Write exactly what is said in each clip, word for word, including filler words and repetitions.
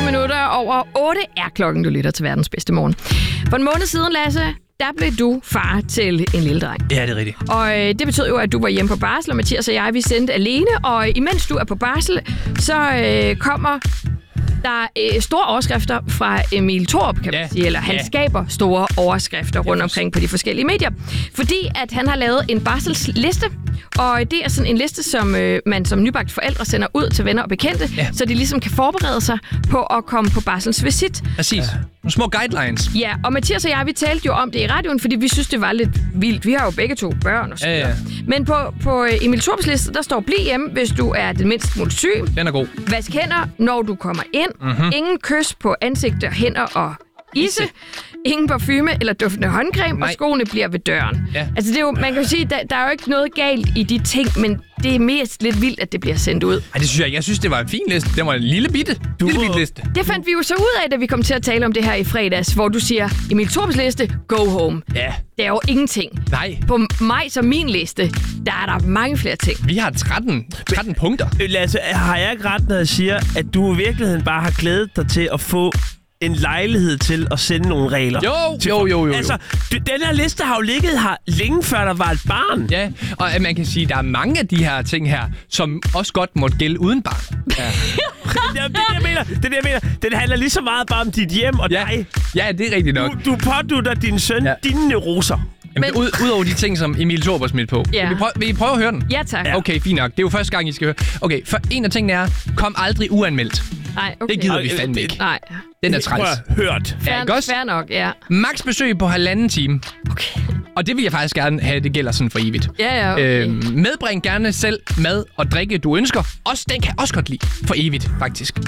minutter over otte er klokken, du lytter til verdens bedste morgen. For en måned siden, Lasse, der blev du far til en lille dreng. Ja, det er rigtigt. Og øh, det betød jo, at du var hjemme på barsel, og Mathias og jeg, vi sendte alene. Og imens du er på barsel, så øh, kommer der øh, store overskrifter fra Emil Thorup, kan man ja. sige. Eller han ja. skaber store overskrifter rundt omkring på de forskellige medier. Fordi at han har lavet en barselsliste. Og det er sådan en liste, som øh, man som nybagt forældre sender ud til venner og bekendte, ja. så de ligesom kan forberede sig på at komme på barselsvisit. Præcis. Ja. Nogle små guidelines. Ja, og Mathias og jeg, vi talte jo om det i radioen, fordi vi synes, det var lidt vildt. Vi har jo begge to børn og så videre. Ja, ja. Men på, på Emil Thorups liste, der står, bliv hjemme, hvis du er den mindste smule syg. Den er god. Vask hænder, når du kommer ind. Mm-hmm. Ingen kys på ansigt og hænder og isse. Ingen parfume eller duftende håndcreme, Nej. og skoene bliver ved døren. Ja. Altså, det er jo, man kan jo sige, der, der er jo ikke noget galt i de ting, men det er mest lidt vildt, at det bliver sendt ud. Ej, det synes jeg. Jeg synes, det var en fin liste. Det var en lille bitte, du... lille bitte liste. Det fandt vi jo så ud af, da vi kom til at tale om det her i fredags, hvor du siger, Emil Thorups liste, go home. Ja. Det er jo ingenting. Nej. På mig som min liste, der er der mange flere ting. Vi har tretten, tretten punkter. Lasse, har jeg ikke ret, når jeg siger, at du i virkeligheden bare har glædet dig til at få en lejlighed til at sende nogle regler? Jo, jo, jo, jo. Altså, du, den her liste har jo ligget her længe før der var et barn. Ja, og man kan sige, at der er mange af de her ting her, som også godt måtte gælde uden barn. Ja. det, er, det, jeg mener, det, jeg mener, den handler lige så meget bare om dit hjem og ja. dig. Ja, det er rigtigt nok. Du, du pådutter din søn ja. dine neuroser. Jamen, Men... ud, Udover de ting, som Emil Thorup har smidt på. Ja. Vil, I prøve, vil I prøve at høre den? Ja, tak. Okay, fint nok. Det er jo første gang, I skal høre. Okay, for en af tingene er, kom aldrig uanmeldt. Nej, okay. Det gider vi fandme ikke. Nej. Den er træls. Hørt. Fair, ja, fair nok, ja. Max besøg på halvanden time. Okay. Og det vil jeg faktisk gerne have, det gælder sådan for evigt. Ja, ja, okay. øhm, medbring gerne selv mad og drikke, du ønsker. Også, den kan jeg også godt lide. For evigt, faktisk.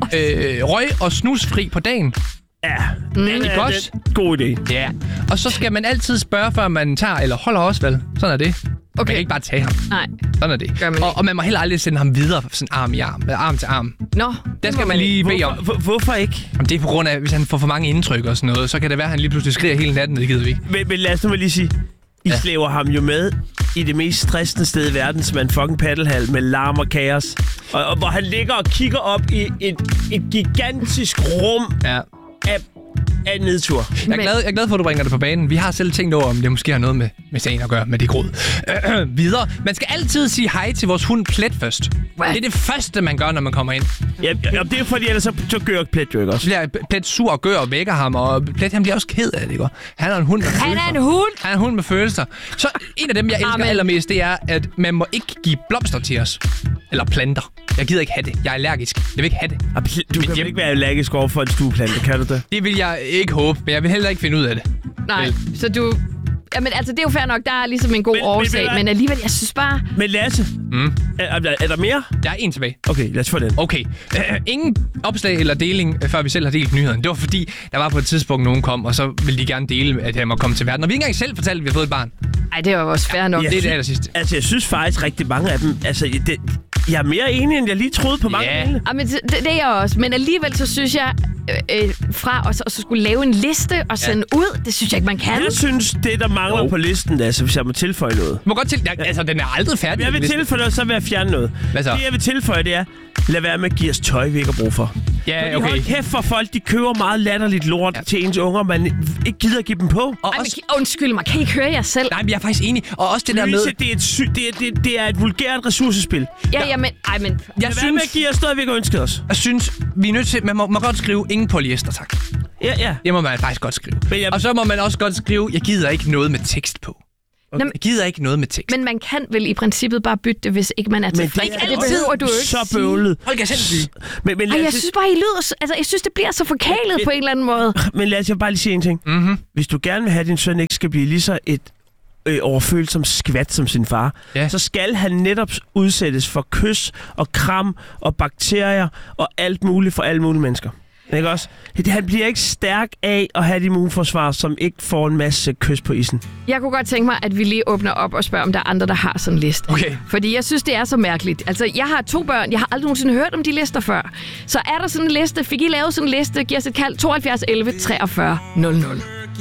Øh, røg og snusfri på dagen. Ja, mm. det er godt. God idé. Ja. Og så skal man altid spørge, før man tager eller holder også, vel? Sådan er det. Okay. Man kan ikke bare tage ham. Nej. Sådan er det. Og, og man må heller aldrig sende ham videre sådan arm i arm. Arm til arm. Nå. Der skal man lige bede om. Hvorfor, hvorfor ikke? Jamen, det er på grund af, hvis han får for mange indtryk og sådan noget, så kan det være, at han lige pludselig skriger hele natten, det gider vi ikke. Men, men lad os nu lige sige, I ja. slæver ham jo med i det mest stressende sted i verden, som er en fucking paddelhal med larm og kaos. Og, og hvor han ligger og kigger op i et, et gigantisk rum ja. af af en nedtur. Jeg er, glad, jeg er glad for, at du bringer det på banen. Vi har selv tænkt over, om det måske har noget med, med sagen at gøre, med det grod. Øh, øh, videre. Man skal altid sige hej til vores hund Plet først. What? Det er det første, man gør, når man kommer ind. Ja, ja det er fordi, ellers så, så gør Plet jo ikke også. Så bliver Plet sur og gør og vækker ham, og Plet han bliver også ked af det, ikke? Han er en hund med Han følelser. er en hund? Han er en hund med følelser. Så en af dem, jeg elsker Amen. allermest, det er, at man må ikke give blomster til os. Eller planter. Jeg gider ikke have det. Jeg er allergisk. Jeg vil ikke have det. Du kan hjem. ikke være allergisk over for en stueplante, kan du det? Det vil jeg ikke håbe, men jeg vil heller ikke finde ud af det. Nej, vel. Så du... Jamen, altså, det er jo fair nok. Der er ligesom en god men, årsag, men, men alligevel, jeg synes bare... Men Lasse, mm. er, er, er der mere? Der er en tilbage. Okay, lad os få den. Okay. Uh, ingen opslag eller deling, før vi selv har delt nyheden. Det var fordi, der var på et tidspunkt, nogen kom, og så ville de gerne dele, at jeg må komme til verden. Og vi ikke engang selv fortalte, at vi har fået et barn. Nej, det var også fair nok. Ja, det er det aller sidste. Altså, jeg synes faktisk rigtig mange af dem... Altså, det, jeg er mere enig, end jeg lige troede på mange yeah. dele. Ja, men det, det er jeg også. Men alligevel så synes jeg, øh, øh, fra at så, så skulle lave en liste og sende ja. ud, det synes jeg ikke, man kan. Jeg synes, det der mangler oh. på listen, altså, hvis jeg må tilføje noget. Du må godt til... Ja, altså, den er aldrig færdig. Jeg vil tilføje noget, så vil jeg fjerne noget. Hvad så? Det, jeg vil tilføje, det er, lad være med at give os tøj, vi ikke har brug for. Ja, Fordi okay. hold kæft for folk, de køber meget latterligt lort ja. til ens unger, man ikke gider at give dem på. Og Ej, også... men, undskyld mig, kan I ikke høre jer selv? Nej, men jeg er faktisk enig. Og også det der med... Det er et, sy- det er, det, det er et vulgært ressourcespil. Ja, ja, men... Ej, men... Jeg synes... Hvad med at give os noget, vi ikke har ønsket os? Jeg synes, vi er nødt til... Man må, må godt skrive ingen polyester, tak. Ja, ja. Det må man faktisk godt skrive. Jeg... Og så må man også godt skrive, jeg gider ikke noget med tekst på. Okay. Jeg gider ikke noget med tekst. Men man kan vel i princippet bare bytte det, hvis ikke man er tilfreds. Men det, det behøver du ikke så bøvlet. Hold kan selv sige. Men, men Ej, jeg synes bare, I lyder... Altså, jeg synes, det bliver så forkælet men, på en eller anden måde. Men lad os bare lige sige en ting. Mm-hmm. Hvis du gerne vil have, at din søn ikke skal blive lige så et øh, overfølsom skvat som sin far, ja. så skal han netop udsættes for kys og kram og bakterier og alt muligt for alle mulige mennesker. Ikke også? Han bliver ikke stærk af at have et immunforsvar, som ikke får en masse kys på isen. Jeg kunne godt tænke mig, at vi lige åbner op og spørger, om der er andre, der har sådan en liste. Okay. Fordi jeg synes, det er så mærkeligt. Altså, jeg har to børn. Jeg har aldrig nogensinde hørt om de lister før. Så er der sådan en liste? Fik I lavet sådan en liste? Giv os et kald tooghalvfjerds elleve treogfyrre nul nul.